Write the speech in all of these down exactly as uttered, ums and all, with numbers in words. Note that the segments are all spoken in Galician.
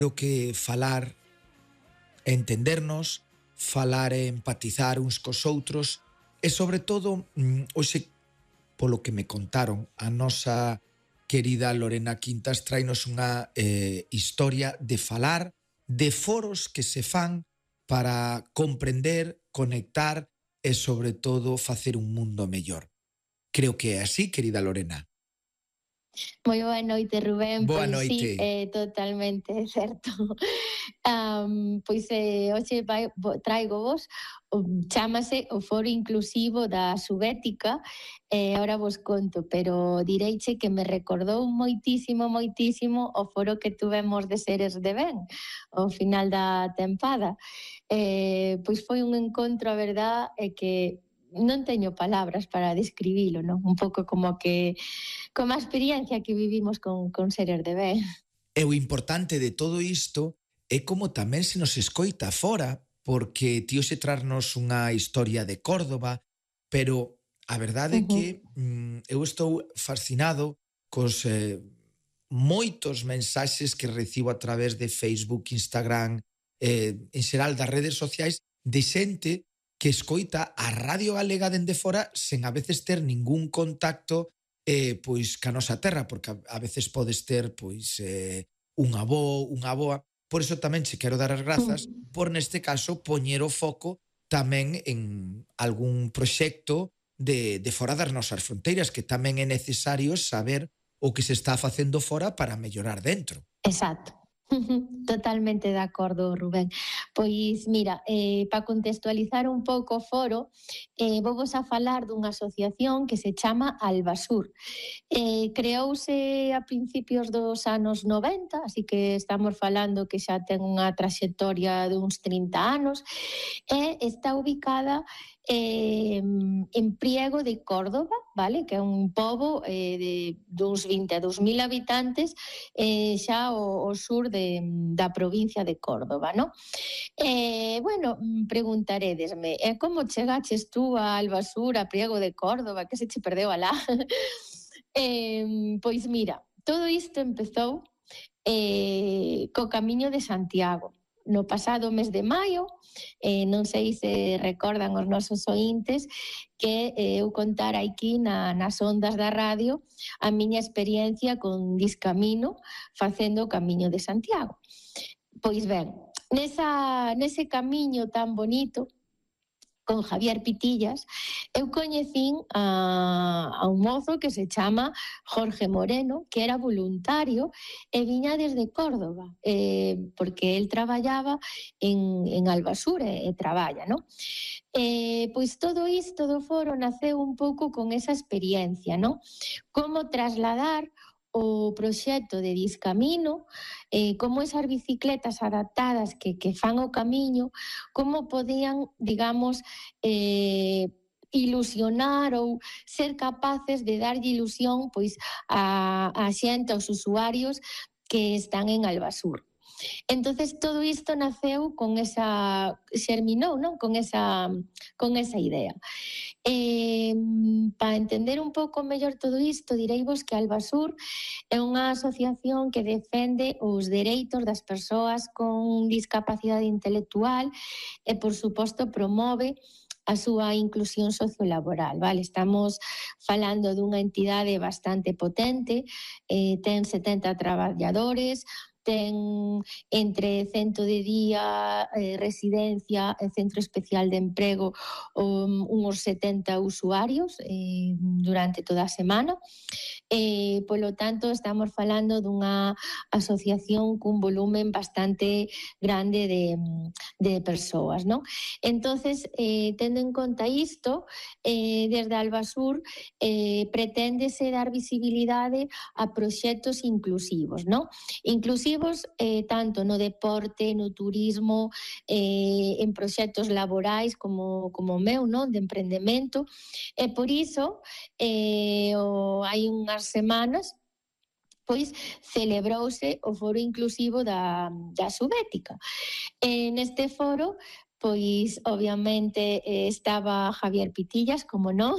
Creo que falar e entendernos, falar e empatizar uns cos outros e, sobre todo, hoxe, polo que me contaron, a nosa querida Lorena Quintas trainos unha eh, historia de falar, de foros que se fan para comprender, conectar e, sobre todo, facer un mundo mellor. Creo que é así, querida Lorena. Moi boa noite, Rubén. Boa Pois noite. sí, é totalmente certo. Um, pois eh, hoxe vai, traigo vos, um, chámase o Foro Inclusivo da Subética, e eh, ahora vos conto, pero direiche que me recordou moitísimo, moitísimo o foro que tuvemos de Seres de Ben, ao final da tempada. Eh, pois foi un encontro, a verdad, é que non teño palabras para describilo, non? Un pouco como que como a experiencia que vivimos con, con Seres de Ben. E o importante de todo isto é como tamén se nos escoita fora, porque ti hoxe trarnos unha historia de Córdoba, pero a verdade é Uh-huh. que mm, eu estou fascinado cos eh, moitos mensaxes que recibo a través de Facebook, Instagram, eh, en xeral das redes sociais, de xente que escoita a Radio Galega dende fora sen a veces ter ningún contacto eh, pois ca nosa terra, porque a, a veces podes ter pois eh, un avó, unha avoa. Por iso tamén che quero dar as grazas por neste caso poñer o foco tamén en algún proxecto de, de fora das nosas fronteiras, que tamén é necesario saber o que se está facendo fora para mellorar dentro. Exacto. Totalmente de acordo, Rubén. Pois, mira, eh, para contextualizar un pouco o foro, eh, vou vos a falar dunha asociación que se chama Albasur. Eh, creouse a principios dos anos noventa, así que estamos falando que xa ten unha traxectoria de uns trinta anos, e está ubicada eh, en Priego de Córdoba, vale? Que é un pobo eh, de duns vinte a dous mil habitantes eh, xa ao, ao sur de, da provincia de Córdoba, no? Eh, bueno, preguntaredesme, eh, como chegaches tú a Albasur, a Priego de Córdoba, que se che perdeu alá? eh, pois mira, todo isto empezou eh, co Camiño de Santiago. No pasado mes de maio, eh, non sei se recordan os nosos ointes, que eh, eu contar aquí na, nas ondas da radio a miña experiencia con Discamino facendo o Camiño de Santiago. Pois ben, nesa, nese camiño tan bonito, con Javier Pitillas, eu coñecín a, a un mozo que se chama Jorge Moreno, que era voluntario e viña desde Córdoba, eh, porque el traballaba en, en Albasur e, e traballa, non? Eh, pois todo isto do foro naceu un pouco con esa experiencia, non? Como trasladar o proxecto de Discamino, eh, como esas bicicletas adaptadas que, que fan o camiño, como podían, digamos, eh, ilusionar ou ser capaces de darlle ilusión pois a, a xente, aos usuarios que están en Albasur. Entonces todo isto naceu con esa, xerminou, non? Con esa, con esa idea. Eh, para entender un pouco mellor todo isto, direivos que Albasur é unha asociación que defende os dereitos das persoas con discapacidade intelectual e, por suposto, promove a súa inclusión sociolaboral, vale? Estamos falando dunha entidade bastante potente, eh, ten setenta traballadores, ten entre centro de día, eh, residencia e centro especial de emprego um, uns setenta usuarios eh, durante toda a semana. Eh, polo tanto, estamos falando dunha asociación cun volumen bastante grande de, de persoas, non? Entonces, eh, tendo en conta isto, eh, desde Albasur eh, preténdese dar visibilidade a proxectos inclusivos, non? Inclusivos eh, tanto no deporte, no turismo, eh, en proxectos laborais como, como o meu, non? De emprendemento. E por iso, eh, o, hai unhas semanas, pois celebrouse o Foro Inclusivo da, da Subética. E neste foro, pois obviamente eh, estaba Javier Pitillas, como non,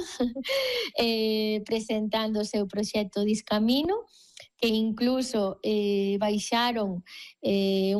eh, presentando o seu proxecto Discamino, que incluso eh, baixaron eh,